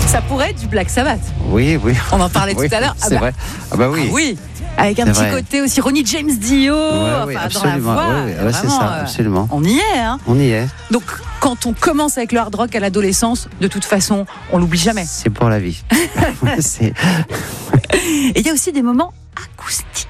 Ça pourrait être du Black Sabbath. Oui. On en parlait tout à l'heure. C'est vrai. Ah bah oui. Ah oui. Avec un petit côté aussi Ronnie James Dio, Oui, dans la voix. c'est ça, absolument. On y est, hein. On y est. Donc, quand on commence avec le hard rock à l'adolescence, de toute façon, on l'oublie jamais. C'est pour la vie. Et il y a aussi des moments acoustiques.